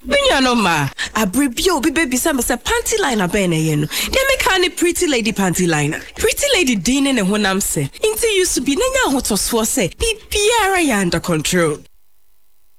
Binya no ma. Abribio bi baby some say panty liner be na ye no. Dey make any pretty lady panty liner. Pretty lady din ne honam se. Inti used to be nanya hotoso se. Bibiara ya under control.